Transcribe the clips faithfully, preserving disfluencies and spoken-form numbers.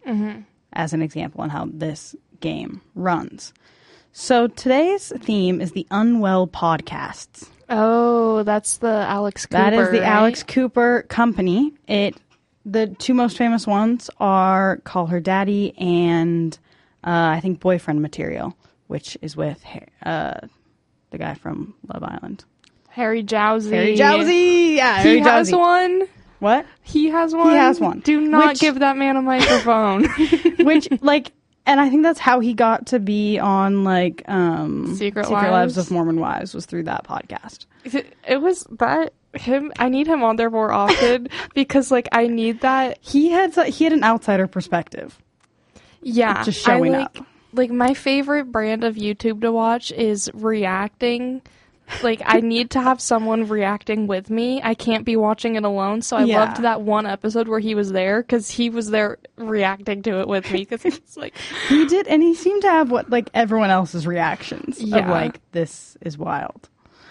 mm-hmm. as an example on how this game runs. So today's theme is the Unwell Podcasts. Oh, that's the Alex Cooper, That is the right? Alex Cooper company. It the two most famous ones are Call Her Daddy and uh, I think Boyfriend Material, which is with uh, the guy from Love Island. Harry Jowsey. Harry Jowsey! Yeah, He Harry has Jowsey. one. What? He has one. He has one. Do not Which- give that man a microphone. Which, like, and I think that's how he got to be on, like, um, Secret Lives. Lives of Mormon Wives was through that podcast. It, it was that him. I need him on there more often because, like, I need that. He had so- he had an outsider perspective. Yeah, Just showing I like, up. Like, my favorite brand of YouTube to watch is reacting. Like, I need to have someone reacting with me. I can't be watching it alone. So I Yeah. loved that one episode where he was there because he was there reacting to it with me because it's like, He did, and he seemed to have what, like, everyone else's reactions of, Yeah. like, this is wild.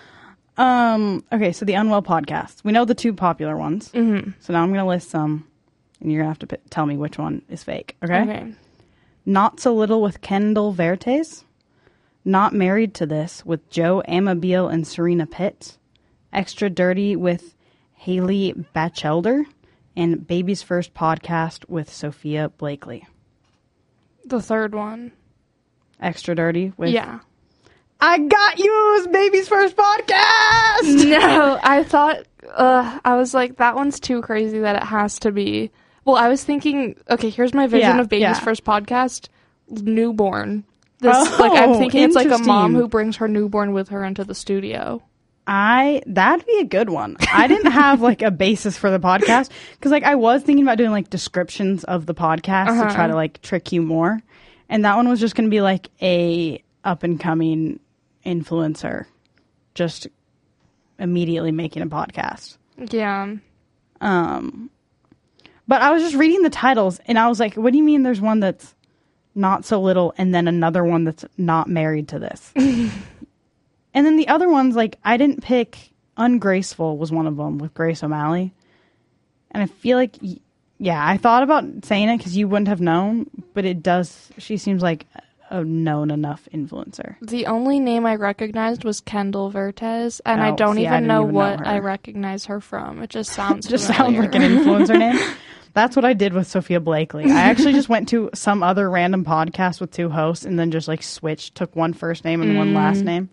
Um. Okay, so the Unwell Podcasts. We know the two popular ones. mm-hmm. So now I'm going to list some, and you're going to have to p- tell me which one is fake, okay? Okay. Not So Little with Kendall Vertes. Not Married to This with Joe Amabile and Serena Pitt. Extra Dirty with Haley Batchelder. And Baby's First Podcast with Sophia Blakely. The third one. Extra Dirty with... Yeah. I got you! It was Baby's First Podcast! No, I thought, uh, I was like, that one's too crazy that it has to be. Well, I was thinking, okay, here's my vision Yeah, of Baby's yeah. First Podcast. Newborn. This, Oh, like, I'm thinking it's like a mom interesting. who brings her newborn with her into the studio. I that'd be a good one. I didn't have like a basis for the podcast because like I was thinking about doing like descriptions of the podcast Uh-huh. to try to like trick you more, and that one was just going to be like a up and coming influencer, just immediately making a podcast. Yeah. Um, but I was just reading the titles and I was like, what do you mean? There's one that's not so little and then another one that's not married to this. And then the other ones, like, I didn't pick Ungraceful was one of them with Grace O'Malley. And I feel like, y- yeah, I thought about saying it because you wouldn't have known, but it does, she seems like a known enough influencer. The only name I recognized was Kendall Vertes, and I Oh, don't see, even I didn't know even know what her. I recognize her from. It just sounds Just sounds familiar. like an influencer name. That's what I did with Sophia Blakely. I actually just went to some other random podcast with two hosts and then just like switched, took one first name and one last name.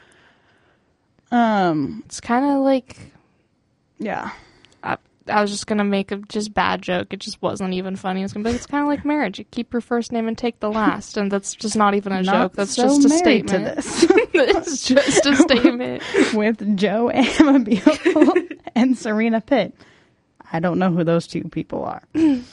Um, It's kind of like, yeah. I, I was just going to make a just bad joke. It just wasn't even funny. It's going to be like, it's kind of like marriage. You keep your first name and take the last. And that's just not even a Not joke. That's so just a married statement. to this. It's just a statement. With Joe Amabile and Serena Pitt. I don't know who those two people are.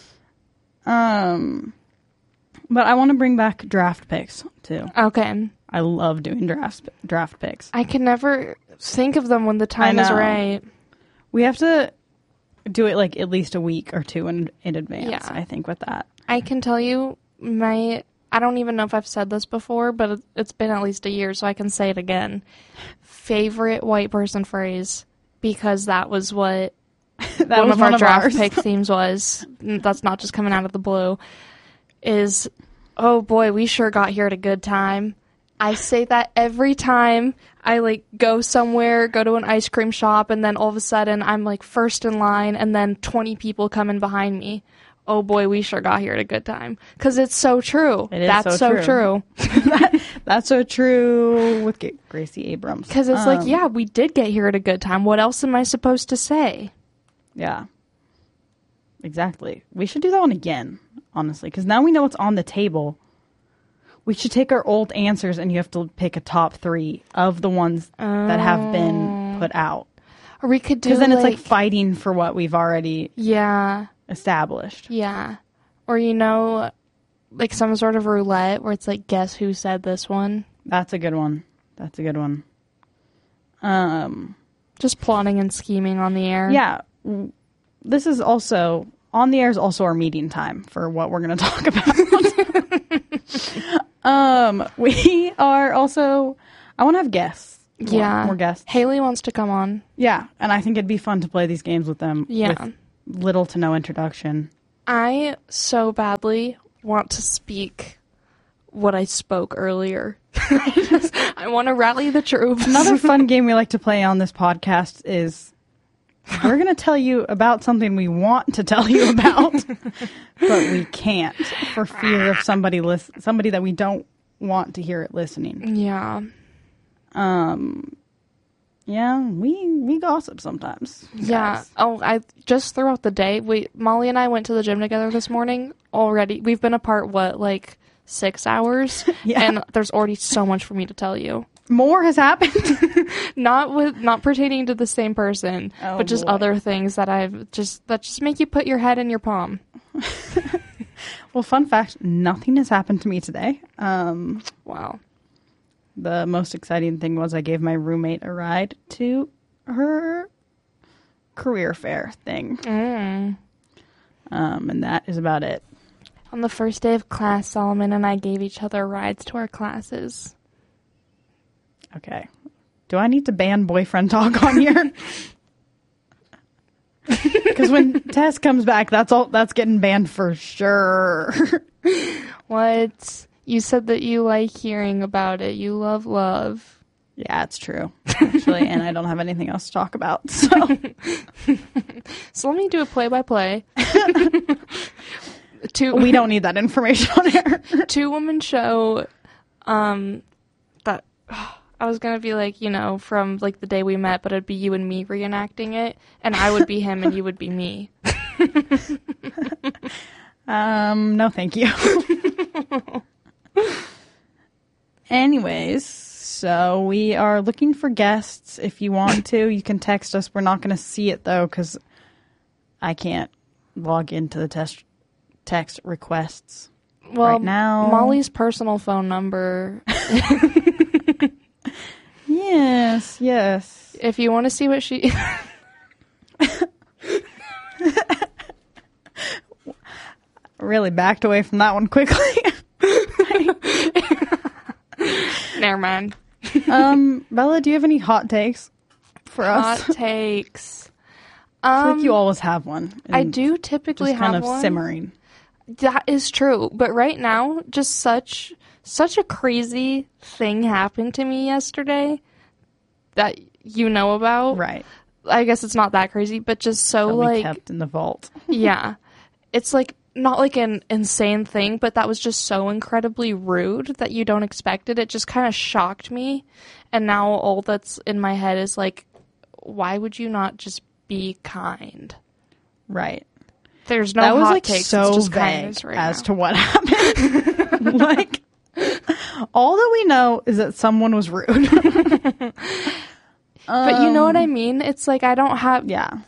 um, but I want to bring back draft picks too. Okay. I love doing draft draft picks. I can never think of them when the time is know. right. We have to do it like at least a week or two in in advance. Yeah. I think with that. I can tell you my, I don't even know if I've said this before, but it, it's been at least a year, so I can say it again. Favorite white person phrase, because that was what That one was of our draft ours. pick themes was. That's not just coming out of the blue. Is, oh boy, we sure got here at a good time. I say that every time I like go somewhere, go to an ice cream shop, and then all of a sudden I'm like first in line, and then twenty people come in behind me. Oh boy, we sure got here at a good time. Because it's so true. It is That's so so true. true. that, that's so true with G- Gracie Abrams. Because it's like, Um, yeah, we did get here at a good time. What else am I supposed to say? Yeah. Exactly. We should do that one again, honestly, because now we know what's on the table. We should take our old answers and you have to pick a top three of the ones that have been put out. Or we could do Because then it's like, like fighting for what we've already yeah, established. yeah. Or, you know, like some sort of roulette where it's like, guess who said this one? That's a good one. That's a good one. Um, Just plotting and scheming on the air. yeah. w- This is also, on the air is also our meeting time for what we're going to talk about. um, we are also, I want to have guests. More, Yeah. More guests. Haley wants to come on. Yeah. And I think it'd be fun to play these games with them. Yeah. With little to no introduction. I so badly want to speak what I spoke earlier. I, just, I want to rally the troops. Another fun game we like to play on this podcast is we're going to tell you about something we want to tell you about, but we can't for fear of somebody lis- somebody that we don't want to hear it listening. Yeah. Um. Yeah, we we gossip sometimes. Yeah. guys. Oh, I just throughout the day, we Molly and I went to the gym together this morning already. We've been apart, what, like six hours? Yeah. And there's already so much for me to tell you. More has happened. Not with not pertaining to the same person, Oh, but just boy. other things that I've just that just make you put your head in your palm. Well, fun fact, nothing has happened to me today. Um, Wow. the most exciting thing was I gave my roommate a ride to her career fair thing. Mm. Um, and that is about it. On the first day of class, Solomon and I gave each other rides to our classes. Okay. Do I need to ban boyfriend talk on here? Because when Tess comes back, that's all. That's getting banned for sure. What? You said that you like hearing about it. You love love. Yeah, it's true, actually, and I don't have anything else to talk about. So So let me do a play-by-play. Two we don't need that information on air. two woman show. Um, that I was gonna be like, you know, from like the day we met, but it'd be you and me reenacting it, and I would be him and you would be me. Um, no, thank you. Anyways, so we are looking for guests. If you want to, you can text us. We're not going to see it though, because I can't log into the test text requests Well, right now. Molly's personal phone number. Yes, yes. If you want to see what she. Really backed away from that one quickly. Never mind. um, Bella, do you have any hot takes for us? Hot takes. I feel Um, like you always have one. I and do typically Just kind have of one. simmering. That is true, but right now, just such such a crazy thing happened to me yesterday that you know about. Right. I guess it's not that crazy, but just so That we like kept in the vault. yeah, it's like not like an insane thing, but that was just so incredibly rude that you don't expect it. It just kind of shocked me, and now all that's in my head is like, why would you not just be kind? Right. There's no that was hot like takes. so it's just vague kindness right as now. to what happened. Like, all that we know is that someone was rude. But you know what I mean? It's like I don't have. Yeah.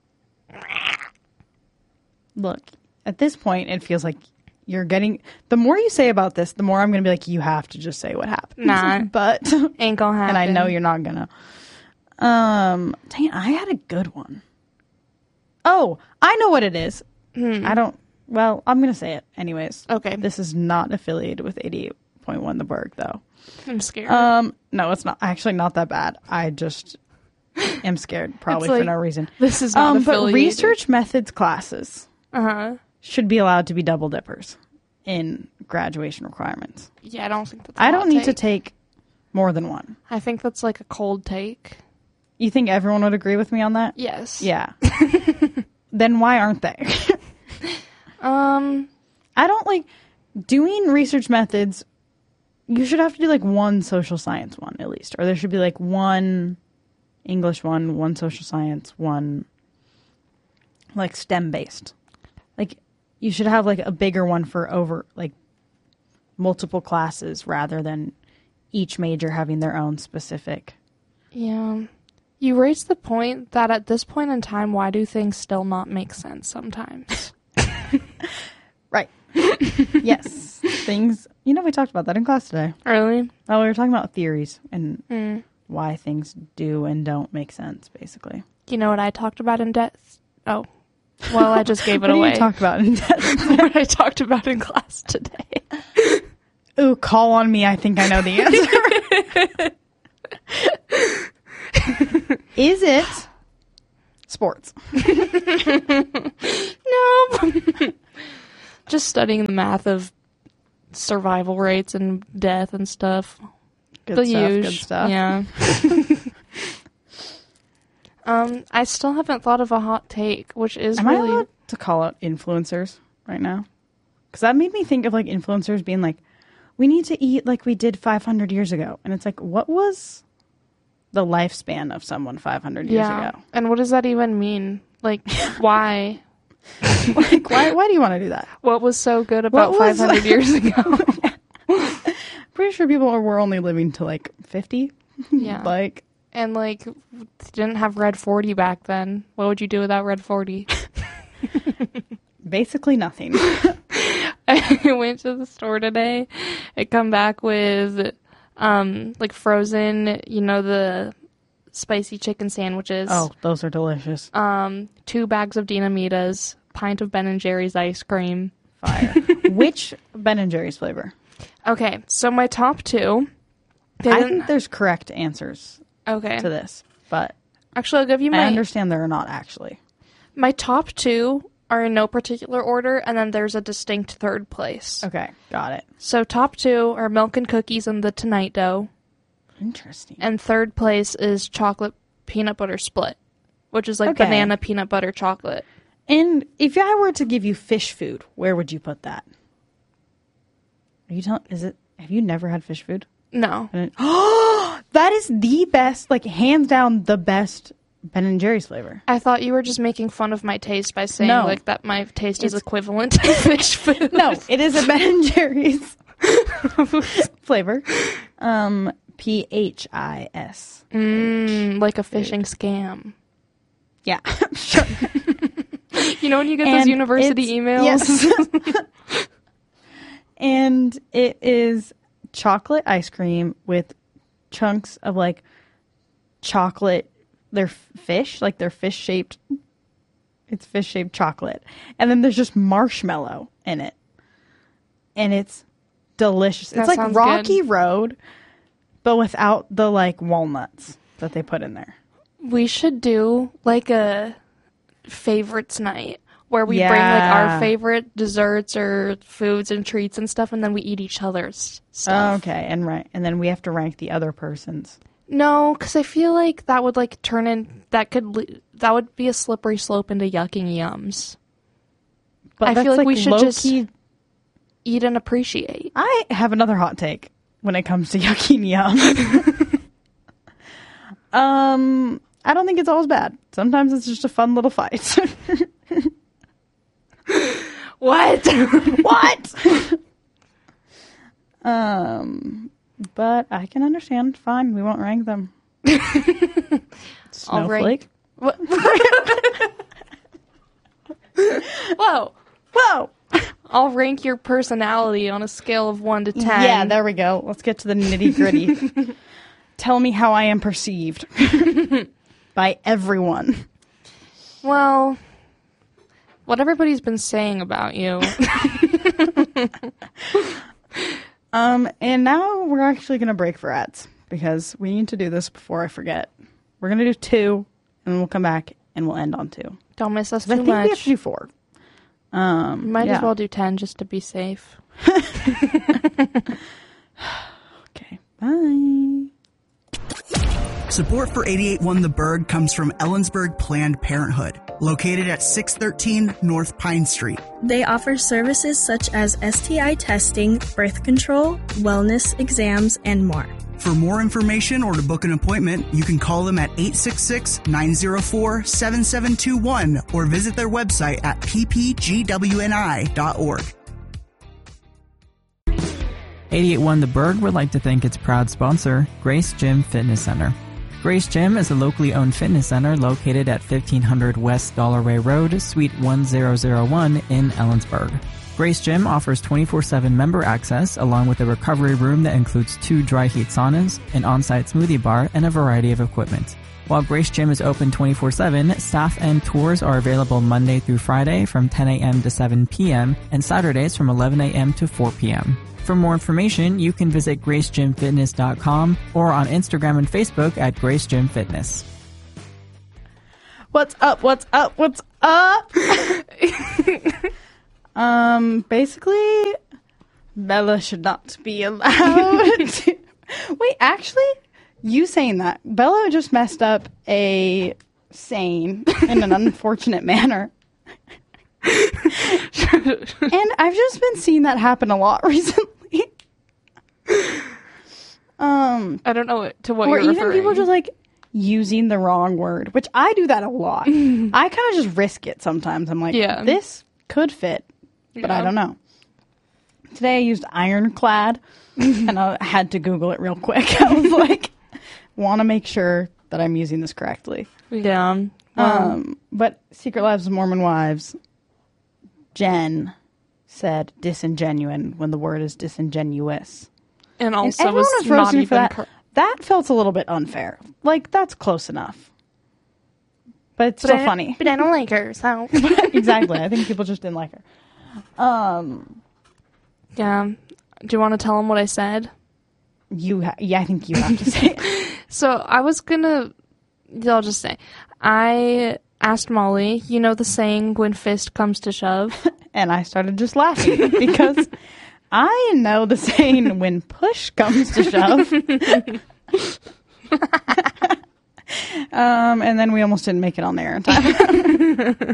Look, at this point, it feels like you're getting. The more you say about this, the more I'm going to be like, you have to just say what happened. Nah. But Ain't gonna happen. and I know you're not gonna. Um, dang, I had a good one. Oh, I know what it is. Hmm. I don't. Well, I'm gonna say it anyways. Okay. This is not affiliated with eighty-eight point one The Berg, though. I'm scared. Um, no, it's not actually not that bad. I just am scared, probably It's for like, no reason. this is not Um, but affiliated. research methods classes Uh huh. should be allowed to be double dippers in graduation requirements. Yeah, I don't think that's. a I hot don't need to take. take more than one. I think that's like a cold take. You think everyone would agree with me on that? Yes. Yeah. Then why aren't they? Um. I don't like doing research methods. You should have to do like one social science one at least, or there should be like one English one, one social science, one like STEM based. Like you should have like a bigger one for over like multiple classes rather than each major having their own specific. Yeah. You raised the point that at this point in time, why do things still not make sense sometimes? Right. Yes. Things, you know, we talked about that in class today. Really? Oh, we were talking about theories and Mm. why things do and don't make sense, basically. You know what I talked about in depth? Oh. Well, I just gave it What away. do you talk about in depth? What I talked about in class today. Ooh, call on me. I think I know the answer. Is it sports? No. Just studying the math of survival rates and death and stuff. Good the stuff, usual. good stuff. Yeah. um, I still haven't thought of a hot take, which is Am really... I allowed to call out influencers right now? Because that made me think of like influencers being like, we need to eat like we did five hundred years ago. And it's like, what was the lifespan of someone five hundred years yeah. ago? And what does that even mean? Like, why? Like, why, why do you want to do that? What was so good about What was- five hundred years ago? Pretty sure people were only living to like fifty. Yeah. Like, And, like, didn't have Red forty back then. What would you do without Red forty? basically nothing. I went to the store today. I come back with, um, like, frozen, you know, the spicy chicken sandwiches. Oh, those are delicious. Um, two bags of Dinamitas, pint of Ben and Jerry's ice cream. Fire. Which Ben and Jerry's flavor? Okay, so my top two. I didn't- think there's correct answers okay. to this, but Actually, I'll give you I my understand there are not actually. my top two are in no particular order, and then there's a distinct third place. Okay, got it. So top two are milk and cookies and the Tonight Dough, Interesting. and third place is chocolate peanut butter split, which is like Okay. banana peanut butter chocolate. And if I were to give you fish food, where would you put that? Are you telling? Is it? Have you never had fish food? No, Oh, that is the best, like hands down, the best Ben and Jerry's flavor. I thought you were just making fun of my taste by saying No. like that my taste is It's- equivalent to fish food. No, it is a Ben and Jerry's flavor. Um, P H I S. Mm, like a phishing scam. Yeah, sure. You know when you get those And university it's- emails? Yes. And it is chocolate ice cream with chunks of like chocolate. They're fish, like they're fish shaped. It's fish shaped chocolate. And then there's just marshmallow in it. And it's delicious. That it's like sounds Rocky good. Road, but without the like walnuts that they put in there. We should do like a favorites night where we bring like Yeah. our favorite desserts or foods and treats and stuff, and then we eat each other's stuff. Okay, and right, and then we have to rank the other person's. No, because I feel like that would like turn in that could le- that would be a slippery slope into yucking yums. But I that's feel like we like should just- low-key- Eat and appreciate. I have another hot take when it comes to yucky and yum. um, I don't think it's always bad. Sometimes it's just a fun little fight. What? What? um, but I can understand. Fine, we won't rank them. I'll Snowflake. What? Whoa. Whoa. I'll rank your personality on a scale of one to ten. Yeah, there we go. Let's get to the nitty gritty. Tell me how I am perceived by everyone. Well, what everybody's been saying about you. Um, and now we're actually going to break for ads because we need to do this before I forget. We're going to do two, and then we'll come back and we'll end on two. Don't miss us 'Cause I too think we have much. to do four. Um, Might yeah. as well do ten just to be safe. Okay, bye. Support for eighty-eight one The Berg comes from Ellensburg Planned Parenthood, located at six thirteen North Pine Street. They offer services such as S T I testing, birth control, wellness exams, and more. For more information or to book an appointment, you can call them at eight six six, nine zero four, seven seven two one or visit their website at p p g w n i dot org. eighty-eight one The Berg would like to thank its proud sponsor, Grace Gym Fitness Center. Grace Gym is a locally owned fitness center located at fifteen hundred West Dollarway Road, Suite one thousand one in Ellensburg. Grace Gym offers twenty-four seven member access along with a recovery room that includes two dry heat saunas, an on-site smoothie bar, and a variety of equipment. While Grace Gym is open twenty-four seven, staff and tours are available Monday through Friday from ten a.m. to seven p.m. and Saturdays from eleven a.m. to four p.m. For more information, you can visit grace gym fitness dot com or on Instagram and Facebook at Grace Gym Fitness. What's up? What's up? What's up? Um, basically, Bella should not be allowed to... Wait, actually, you saying that, Bella just messed up a saying in an unfortunate manner. And I've just been seeing that happen a lot recently. um, I don't know what, to what or you're even referring. people just like using the wrong word, which I do that a lot. I kind of just risk it sometimes. I'm like, Yeah. this could fit, but I Yeah. don't know. Today I used ironclad, and I had to Google it real quick. I was like, want to make sure that I'm using this correctly. Yeah. Um, but Secret Lives of Mormon Wives, Jen said disingenuine when the word is disingenuous. And And also everyone was, was not roasting even for that. cor- That felt a little bit unfair. Like, that's close enough. But it's But still I- funny. But I don't like her, so. Exactly. I think people just didn't like her. Um, Yeah. Do you want to tell them what I said? you, ha- yeah, I think you have to say it. So I was gonna, I'll just say, I asked Molly, you know the saying, when fist comes to shove? And I started just laughing because I know the saying, when push comes to shove. um, and then we almost didn't make it on the air in time.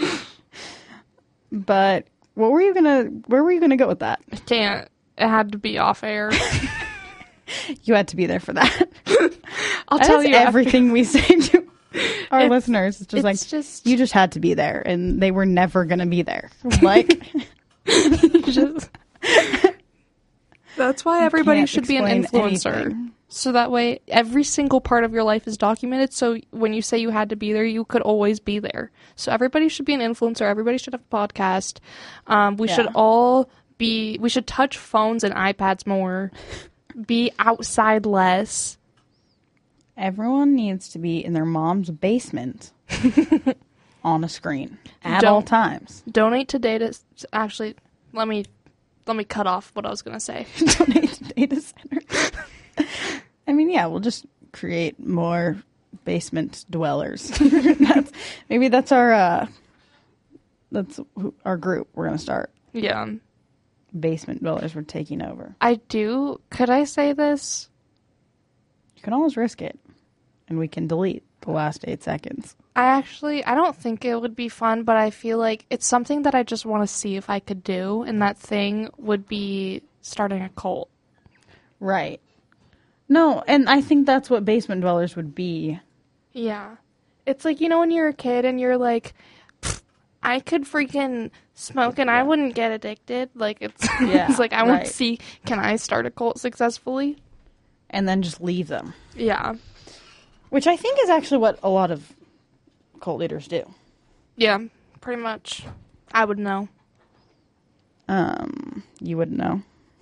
But what were you gonna? Where were you gonna go with that? I can't. It had to be off air. You had to be there for that. I'll That's tell you after. everything we say to our It's- listeners. It's just it's like just- you just had to be there, and they were never gonna be there. Like, Just- That's why everybody can't should be an explain influencer. anything. So that way, every single part of your life is documented. So when you say you had to be there, you could always be there. So everybody should be an influencer. Everybody should have a podcast. Um, we Yeah. should all be. We should touch phones and iPads more. Be outside less. everyone needs to be in their mom's basement on a screen at Don't- all times. Donate to data. Actually, let me let me cut off what I was gonna say. Donate to data centers. I mean, yeah, we'll just create more basement dwellers. that's, maybe that's our uh, that's who- our group we're gonna start. Yeah, Basement dwellers. We're taking over. I do. Could I say this? You can always risk it, and we can delete the last eight seconds. I actually, I don't think it would be fun, but I feel like it's something that I just want to see if I could do, and that thing would be starting a cult. Right. No, and I think that's what basement dwellers would be. Yeah. It's like, you know, when you're a kid and you're like, "Pfft, I could freaking smoke and I wouldn't get addicted. Like, it's, Yeah, it's like, I want right. to see, can I start a cult successfully? And then just leave them. Yeah. Which I think is actually what a lot of cult leaders do. Yeah, pretty much. I would know. Um, you wouldn't know.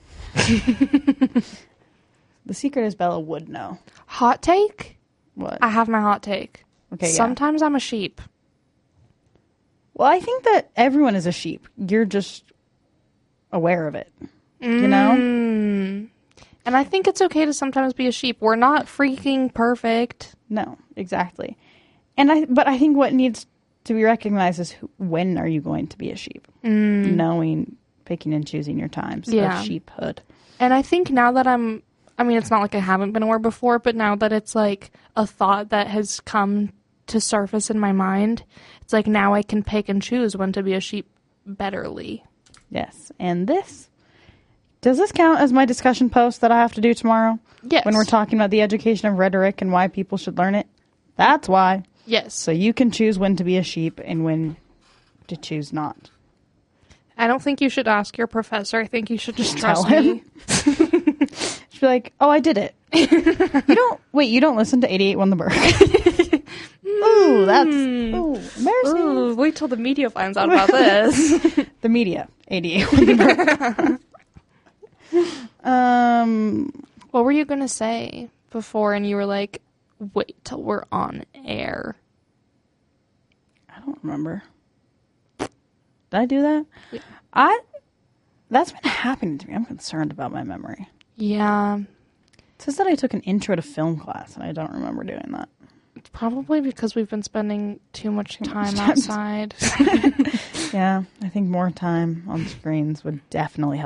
The secret is Bella would know. Hot take? What? I have my hot take. Okay, yeah. Sometimes I'm a sheep. Well, I think that everyone is a sheep. You're just aware of it. You know? Mm. And I think it's okay to sometimes be a sheep. We're not freaking perfect. No, exactly. And I, but I think what needs to be recognized is who, when are you going to be a sheep? Mm. Knowing, picking and choosing your times Yeah. of sheephood. And I think now that I'm, I mean, it's not like I haven't been aware before, but now that it's like a thought that has come to surface in my mind, it's like now I can pick and choose when to be a sheep betterly. Yes. And this, does this count as my discussion post that I have to do tomorrow? Yes. When we're talking about the education of rhetoric and why people should learn it? That's why. Yes. So you can choose when to be a sheep and when to choose not. I don't think you should ask your professor. I think you should just Tell trust him. me. Just be like, oh, I did it. You don't, wait, you don't listen to eighty-eight Won the Berg. Ooh, that's, ooh, embarrassing. Ooh, wait till the media finds out about this. The media, eighty-eight Won the Berg. um, What were you going to say before and you were like, wait till we're on air? I don't remember. Did I do that? I, that's been happening to me. I'm concerned about my memory. Yeah. It says that I took an intro to film class, and I don't remember doing that. Probably because we've been spending too much time outside. Yeah, I think more time on screens would definitely help.